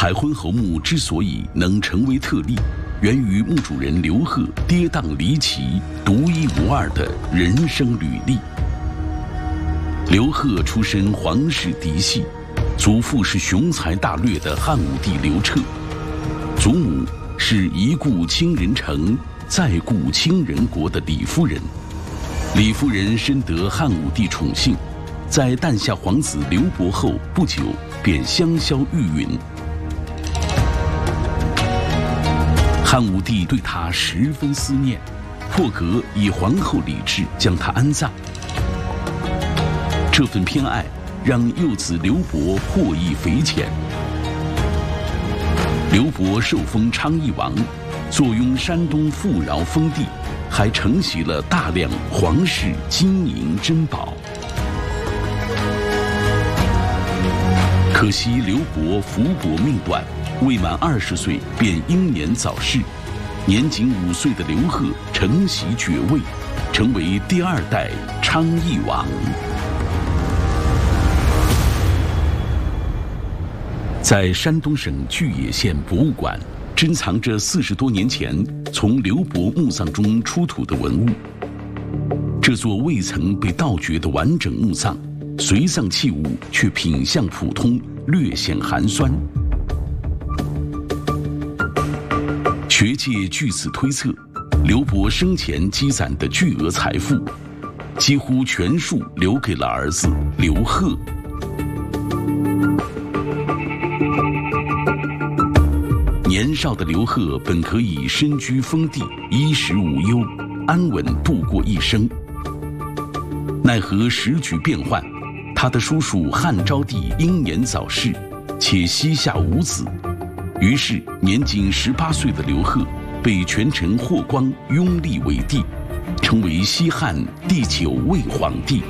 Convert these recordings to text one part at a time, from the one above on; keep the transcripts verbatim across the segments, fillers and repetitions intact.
海昏侯墓之所以能成为特例，源于墓主人刘贺跌宕离奇、独一无二的人生履历。刘贺出身皇室嫡系，祖父是雄才大略的汉武帝刘彻，祖母是一顾倾人城，再顾倾人国的李夫人。李夫人深得汉武帝宠幸，在诞下皇子刘伯后不久便香消玉殒。汉武帝对她十分思念，破格以皇后礼制将她安葬。这份偏爱让幼子刘伯获益匪浅。刘伯受封昌邑王，坐拥山东富饶封地，还承袭了大量皇室金银珍宝。可惜刘伯福薄命短，未满二十岁便英年早逝。年仅五岁的刘贺承袭爵位，成为第二代昌邑王。在山东省巨野县博物馆，珍藏着四十多年前从刘伯墓葬中出土的文物。这座未曾被盗掘的完整墓葬，随葬器物却品相普通，略显寒酸。学界据此推测，刘伯生前积攒的巨额财富，几乎全数留给了儿子刘贺。年少的刘贺本可以身居封地，衣食无忧，安稳度过一生。奈何时局变幻，他的叔叔汉昭帝英年早逝，且膝下无子，于是年仅十八岁的刘贺被权臣霍光拥立为帝，成为西汉第九位皇帝。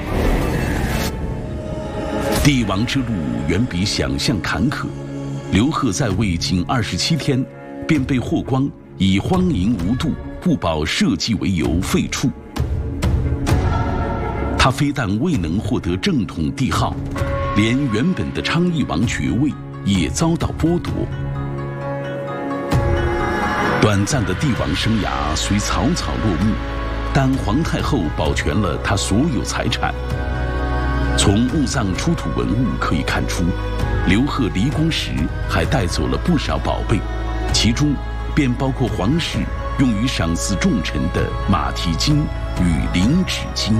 帝王之路远比想象坎坷。刘贺在位仅二十七天，便被霍光以荒淫无度、不保社稷为由废黜。他非但未能获得正统帝号，连原本的昌邑王爵位也遭到剥夺。短暂的帝王生涯虽草草落幕，但皇太后保全了他所有财产。从墓葬出土文物可以看出，刘贺离宫时还带走了不少宝贝，其中便包括皇室用于赏赐重臣的马蹄金与领旨金。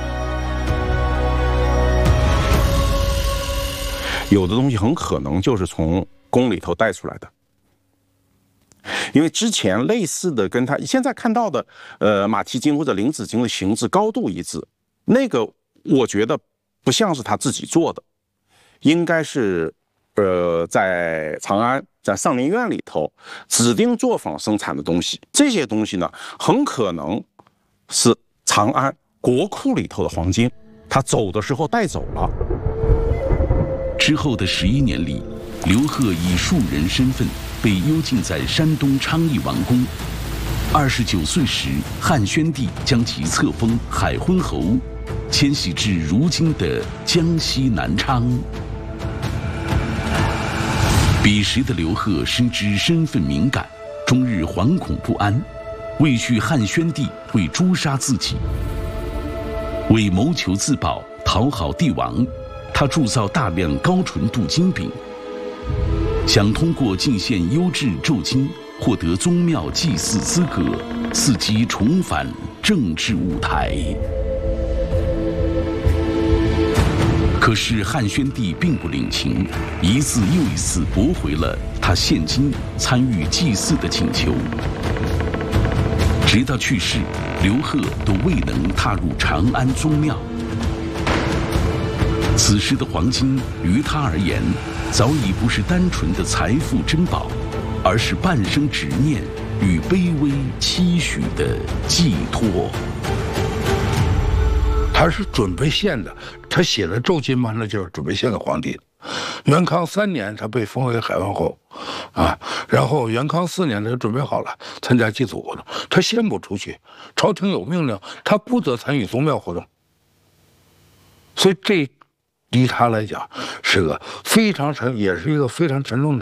有的东西很可能就是从宫里头带出来的，因为之前类似的跟他现在看到的，呃，马蹄金或者领旨金的形制高度一致，那个我觉得不像是他自己做的，应该是，呃，在长安在上林苑里头指定作坊生产的东西。这些东西呢，很可能是长安国库里头的黄金，他走的时候带走了。 之后的十一年里，刘贺以庶人身份被幽禁在山东昌邑王宫。二十九岁时，汉宣帝将其册封海昏侯，迁徙至如今的江西南昌。彼时的刘贺深知身份敏感，终日惶恐不安，畏惧汉宣帝会诛杀自己。为谋求自保，讨好帝王，他铸造大量高纯度金饼，想通过进献优质胄金获得宗庙祭祀资格，伺机重返政治舞台。可是汉宣帝并不领情，一次又一次驳回了他献金参与祭祀的请求。直到去世，刘贺都未能踏入长安宗庙。此时的黄金于他而言，早已不是单纯的财富珍宝，而是半生执念与卑微期许的寄托。 他是准备献的，他写的胄金完了就是准备献给皇帝的。元康三年，他被封为海昏侯，啊，然后元康四年，他就准备好了参加祭祖活动，他献不出去，朝廷有命令，他不得参与宗庙活动。所以这，离他来讲是个非常沉，也是一个非常沉重的。